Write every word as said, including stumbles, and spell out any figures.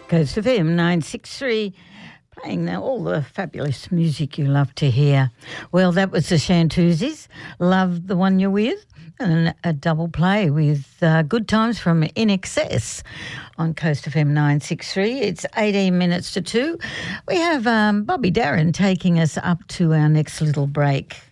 Coast F M nine six three, playing all the fabulous music you love to hear. Well, that was the Shantuzis, Love the One You're With, and a double play with uh, Good Times from In Excess on Coast F M nine six three. It's eighteen minutes to two. We have um, Bobby Darin taking us up to our next little break.